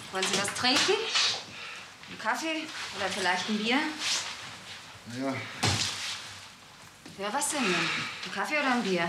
Wollen Sie was trinken? Einen Kaffee oder vielleicht ein Bier? Ja. Ja, was denn? Ein Kaffee oder ein Bier?